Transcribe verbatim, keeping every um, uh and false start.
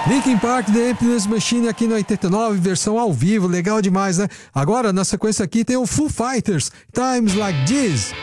Linkin Park, The Emptiness Machine aqui no oitenta e nove, versão ao vivo, legal demais, né? Agora, na sequência aqui, tem o Foo Fighters, Times Like This.